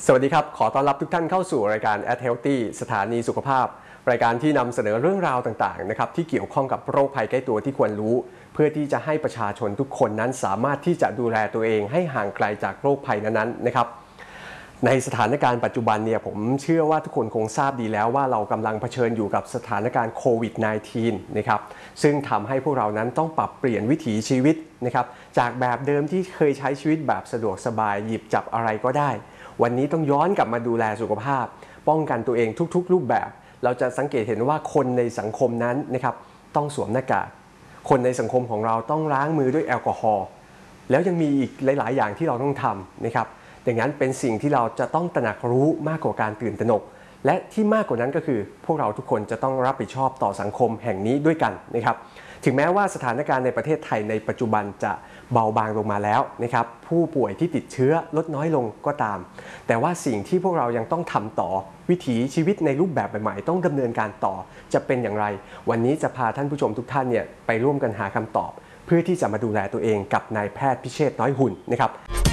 สวัสดีครับขอต้อนรับทุกท่านเข้าสู่รายการ At Healthy สถานีสุขภาพรายการที่นำเสนอเรื่องราวต่างๆนะครับที่เกี่ยวข้องกับโรคภัยใกล้ตัวที่ควรรู้เพื่อที่จะให้ประชาชนทุกคนนั้นสามารถที่จะดูแลตัวเองให้ห่างไกลจากโรคภัยนั้นๆนะครับในสถานการณ์ปัจจุบันเนี่ยผมเชื่อว่าทุกคนคงทราบดีแล้วว่าเรากำลังเผชิญอยู่กับสถานการณ์โควิด -19 นะครับซึ่งทำให้พวกเรานั้นต้องปรับเปลี่ยนวิถีชีวิตนะครับจากแบบเดิมที่เคยใช้ชีวิตแบบสะดวกสบายหยิบจับอะไรก็ได้วันนี้ต้องย้อนกลับมาดูแลสุขภาพป้องกันตัวเองทุกๆรูปแบบเราจะสังเกตเห็นว่าคนในสังคมนั้นนะครับต้องสวมหน้ากากคนในสังคมของเราต้องล้างมือด้วยแอลกอฮอล์แล้วยังมีอีกหลายๆอย่างที่เราต้องทำนะครับดังนั้นเป็นสิ่งที่เราจะต้องตระหนักรู้มากกว่าการตื่นตระหนกและที่มากกว่านั้นก็คือพวกเราทุกคนจะต้องรับผิดชอบต่อสังคมแห่งนี้ด้วยกันนะครับถึงแม้ว่าสถานการณ์ในประเทศไทยในปัจจุบันจะเบาบางลงมาแล้วนะครับผู้ป่วยที่ติดเชื้อลดน้อยลงก็ตามแต่ว่าสิ่งที่พวกเรายังต้องทำต่อวิถีชีวิตในรูปแบบใหม่ๆต้องดำเนินการต่อจะเป็นอย่างไรวันนี้จะพาท่านผู้ชมทุกท่านเนี่ยไปร่วมกันหาคำตอบเพื่อที่จะมาดูแลตัวเองกับนายแพทย์พิเชษฐ์น้อยหุ่นนะครับ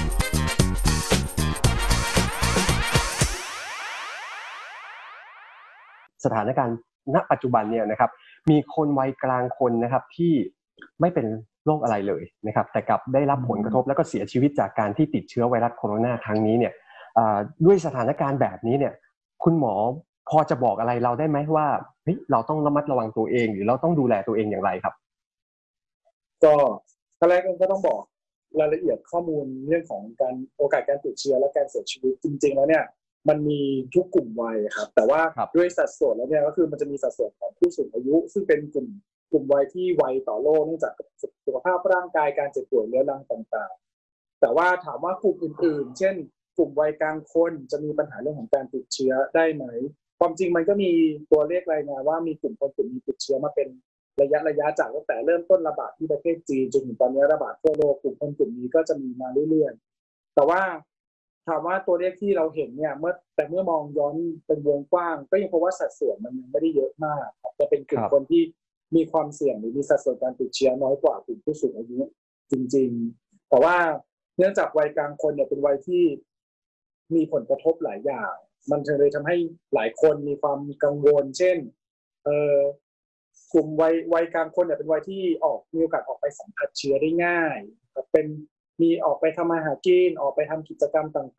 สถานการณ์ณปัจจุบันเนี่ยนะครับมีคนวัยกลางคนนะครับที่ไม่เป็นโรคอะไรเลยนะครับแต่กลับได้รับผลกระทบแล้วก็เสียชีวิตจากการที่ติดเชื้อไวรัสโคโรนาครั้งนี้เนี่ยด้วยสถานการณ์แบบนี้เนี่ยคุณหมอพอจะบอกอะไรเราได้ไหมว่าเราต้องระมัดระวังตัวเองหรือเราต้องดูแลตัวเองอย่างไรครับก็ขั้นแรกก็ต้องบอกรายละเอียดข้อมูลเรื่องของการโอกาสการติดเชื้อและการเสียชีวิตจริงๆแล้วเนี่ยมันมีทุกกลุ่มวัยครับแต่ว่าด้วยสัดส่วนแล้วเนี่ยก็คือมันจะมีสัดส่วนของผู้สูงอายุซึ่งเป็นกลุ่มวัยที่ไวต่อโรคเนื่องจากสุขภาพร่างกายการเจ็บป่วยเรื้อรังต่างๆแต่ว่าถามว่ากลุ่มอื่นๆเช่นกลุ่มวัยกลางคนจะมีปัญหาเรื่องของการติดเชื้อได้ไหมความจริงมันก็มีตัวเลขรายงานว่ามีกลุ่มคนกลุ่มนี้ติดเชื้อมาเป็นระยะจากตั้งแต่เริ่มต้นระบาดที่ประเทศจีนจนถึงตอนนี้ระบาดทั่วโลกกลุ่มคนกลุ่มนี้ก็จะมีมาเรื่อยๆแต่ว่าถามว่าตัวเลขที่เราเห็นเนี่ยเมื่อมองย้อนเป็นวงกว้างก็ยังพบว่าสัดส่วนมันยังไม่ได้เยอะมากจะเป็นกลุ่มคนที่มีความเสี่ยงหรือมีสัดส่วนการติดเชื้อน้อยกว่ากลุ่มผู้สูงอายุจริงๆแต่ว่าเนื่องจากวัยกลางคนเนี่ยเป็นวัยที่มีผลกระทบหลายอย่างมันเลยทำให้หลายคนมีความกังวลเช่นกลุ่มวัยกลางคนเนี่ยเป็นวัยที่มีโอกาสออกไปสัมผัสเชื้อได้ง่ายเป็นมีออกไปทำมาหากินออกไปทำกิจกรรมต่าง